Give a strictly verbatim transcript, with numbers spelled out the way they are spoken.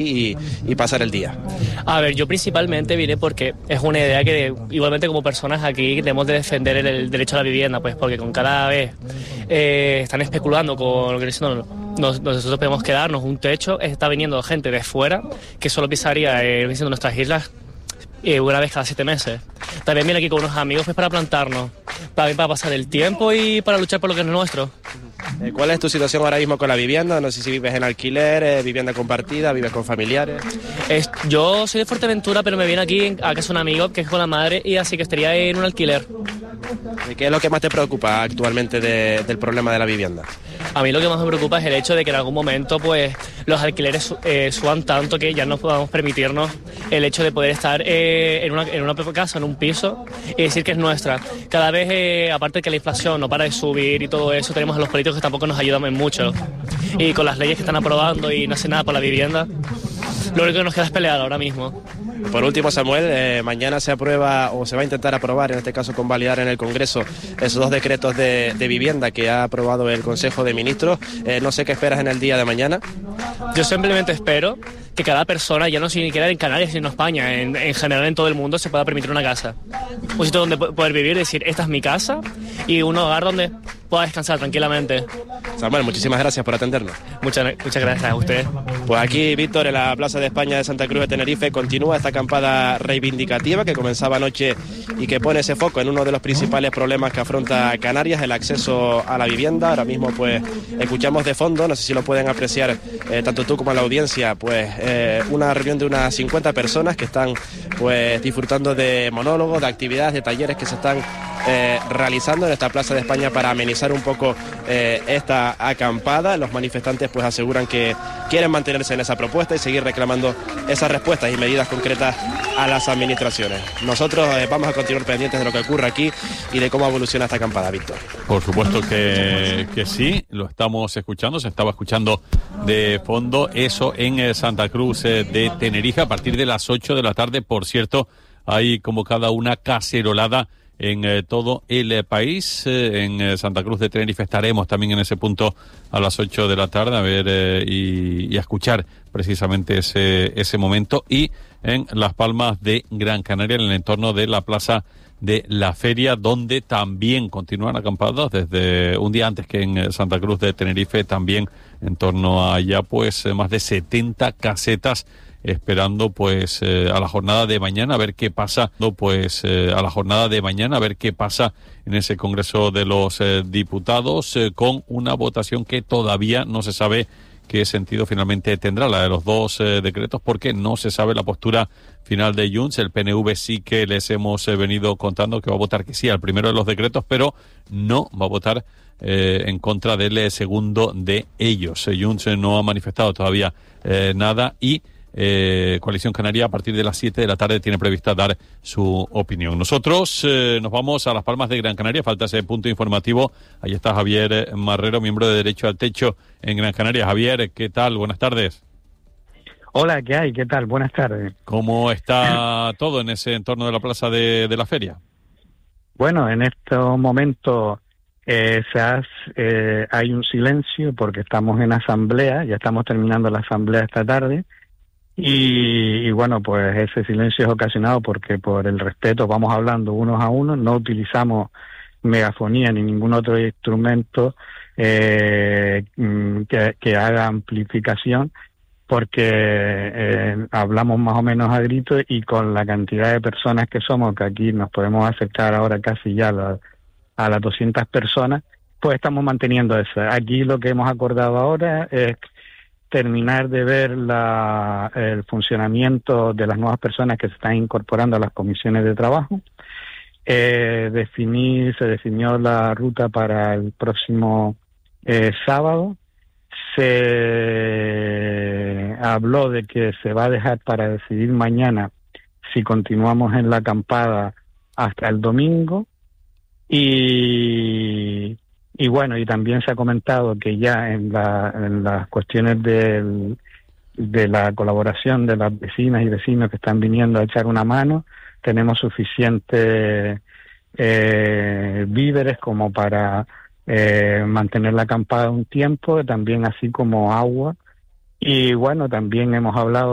Y, y pasar el día. A ver, yo principalmente vine porque es una idea que igualmente como personas aquí debemos de defender el, el derecho a la vivienda, pues porque con cada vez eh, están especulando con lo que diciendo, nos, nosotros podemos quedarnos un techo, está viniendo gente de fuera que solo pisaría eh, diciendo nuestras islas eh, una vez cada siete meses. También viene aquí con unos amigos pues para plantarnos, para, para pasar el tiempo y para luchar por lo que es nuestro. ¿Cuál es tu situación ahora mismo con la vivienda? No sé si vives en alquiler, eh, vivienda compartida, vives con familiares. Es, yo soy de Fuerteventura, pero me viene aquí a casa un amigo que es con la madre y así que estaría en un alquiler. ¿Y qué es lo que más te preocupa actualmente de, del problema de la vivienda? A mí lo que más me preocupa es el hecho de que en algún momento pues los alquileres eh, suban tanto que ya no podamos permitirnos el hecho de poder estar eh, en, una, en una casa, en un piso y decir que es nuestra. Cada vez, eh, aparte de que la inflación no para de subir y todo eso, tenemos a los políticos que tampoco nos ayudan en mucho. Y con las leyes que están aprobando y no hacen nada por la vivienda, lo único que nos queda es pelear ahora mismo. Por último, Samuel, eh, mañana se aprueba o se va a intentar aprobar, en este caso convalidar en el Congreso, esos dos decretos de, de vivienda que ha aprobado el Consejo de Ministros. Eh, no sé qué esperas en el día de mañana. Yo simplemente espero que cada persona, ya no ni siquiera en Canarias, sino en España, en, en general en todo el mundo, se pueda permitir una casa. Un sitio donde poder vivir, decir, esta es mi casa, y un hogar donde pueda descansar tranquilamente. Samuel, muchísimas gracias por atendernos. Muchas, muchas gracias a ustedes. Pues aquí, Víctor, en la Plaza de España de Santa Cruz de Tenerife, continúa esta acampada reivindicativa que comenzaba anoche y que pone ese foco en uno de los principales problemas que afronta Canarias, el acceso a la vivienda. Ahora mismo, pues, escuchamos de fondo, no sé si lo pueden apreciar eh, tanto tú como la audiencia, pues, eh, una reunión de unas cincuenta personas que están, pues, disfrutando de monólogos, de actividades, de talleres que se están eh, realizando en esta Plaza de España para amenizar un poco eh, esta acampada. Los manifestantes, pues, aseguran que quieren mantenerse en esa propuesta y seguir reclamando esas respuestas y medidas concretas a las administraciones. Nosotros eh, vamos a continuar pendientes de lo que ocurre aquí y de cómo evoluciona esta acampada, Víctor. Por supuesto que, que sí, lo estamos escuchando, se estaba escuchando de fondo eso en eh, Santa Cruz eh, de Tenerife a partir de las ocho de la tarde. Por cierto, hay convocada una cacerolada en eh, todo el eh, país. Eh, en eh, Santa Cruz de Tenerife estaremos también en ese punto a las ocho de la tarde a ver eh, y, y a escuchar precisamente ese, ese momento. Y en Las Palmas de Gran Canaria, en el entorno de la Plaza de la Feria, donde también continúan acampados desde un día antes que en Santa Cruz de Tenerife, también en torno a ya pues más de setenta casetas esperando pues eh, a la jornada de mañana a ver qué pasa, no, pues eh, a la jornada de mañana a ver qué pasa en ese Congreso de los eh, Diputados eh, con una votación que todavía no se sabe qué sentido finalmente tendrá, la de los dos eh, decretos, porque no se sabe la postura final de Junts. El P N V sí que les hemos eh, venido contando que va a votar que sí al primero de los decretos, pero no va a votar eh, en contra del eh, segundo de ellos. Eh, Junts eh, no ha manifestado todavía eh, nada y Eh, Coalición Canaria a partir de las siete de la tarde tiene prevista dar su opinión. Nosotros eh, nos vamos a Las Palmas de Gran Canaria, falta ese punto informativo. Ahí está Javier Marrero, miembro de Derecho al Techo en Gran Canaria. Javier, ¿qué tal? Buenas tardes. Hola, ¿qué hay? ¿Qué tal? Buenas tardes. ¿Cómo está todo en ese entorno de la plaza de, de la feria? Bueno, en estos momentos eh, se has, eh, hay un silencio porque estamos en asamblea, ya estamos terminando la asamblea esta tarde. Y, y bueno, pues ese silencio es ocasionado porque por el respeto vamos hablando unos a unos, no utilizamos megafonía ni ningún otro instrumento eh, que, que haga amplificación, porque eh, hablamos más o menos a gritos y con la cantidad de personas que somos, que aquí nos podemos acercar ahora casi ya a, la, a las doscientas personas, pues estamos manteniendo eso. Aquí lo que hemos acordado ahora es terminar de ver la, el funcionamiento de las nuevas personas que se están incorporando a las comisiones de trabajo. Eh, definir, se definió la ruta para el próximo eh, sábado. Se habló de que se va a dejar para decidir mañana si continuamos en la acampada hasta el domingo. Y Y bueno, y también se ha comentado que ya en, la, en las cuestiones del, de la colaboración de las vecinas y vecinos que están viniendo a echar una mano, tenemos suficientes eh, víveres como para eh, mantener la acampada un tiempo, también así como agua. Y bueno, también hemos hablado